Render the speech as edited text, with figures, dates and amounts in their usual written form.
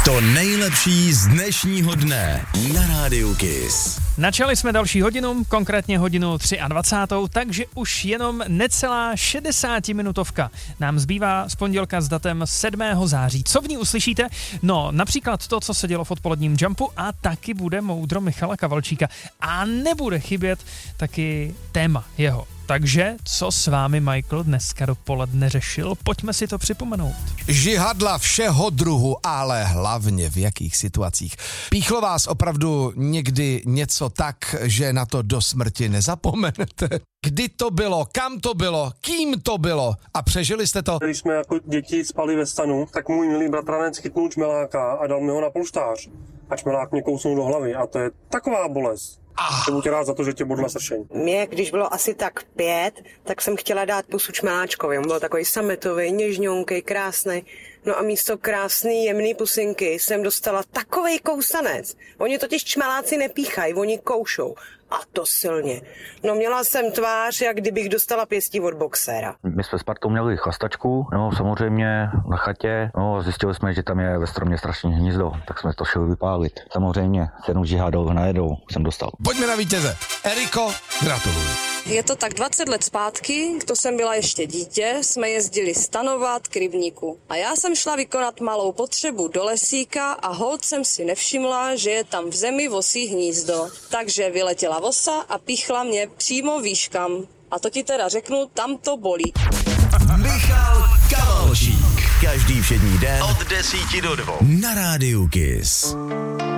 To nejlepší z dnešního dne na Rádiu Kiss. Načali jsme další hodinu, konkrétně hodinu 23, takže už jenom necelá 60minutovka nám zbývá z pondělka s datem 7. září. Co v ní uslyšíte? No, například to, co se dělo v odpoledním Jumpu a taky bude moudro Michala Kavalčíka. A nebude chybět taky téma jeho. Takže, co s vámi Michael dneska dopoledne řešil? Pojďme si to připomenout. Žihadla všeho druhu, ale hlavně v jakých situacích. Píchlo vás opravdu někdy něco tak, že na to do smrti nezapomenete? Kdy to bylo, kam to bylo, kým to bylo a přežili jste to? Když jsme jako děti spali ve stanu, tak můj milý bratranec chytnul čmeláka a dal mi ho na polštář. A čmelák mě kousnul do hlavy a to je taková bolest. Jsem tě rád za to, že tě bodla sršeň. Mě, když bylo asi tak 5, tak jsem chtěla dát pusu čmeláčkovi. On byl takový sametový, něžňonkej, krásný. No a místo krásný, jemný pusinky jsem dostala takovej kousanec. Oni totiž čmeláci nepíchají, oni koušou. A to silně. No měla jsem tvář, jak kdybych dostala pěstí od boxéra. My jsme s partou měli chlastačku, no samozřejmě na chatě, no zjistili jsme, že tam je ve stromě strašně hnízdo, tak jsme to šli vypálit. Samozřejmě, 7 žihadov najednou jsem dostal. Pojďme na vítěze. Eriko, gratuluju. Je to tak 20 let zpátky, to jsem byla ještě dítě, jsme jezdili stanovat k rybníku. A já jsem šla vykonat malou potřebu do lesíka a holt jsem si nevšimla, že je tam v zemi vosí hnízdo. Takže vyletěla vosa a píchla mě přímo výškam. A to ti teda řeknu, tam to bolí. Michal Kavalčík. Každý všední den od 10 do 2 na Rádiu Kiss.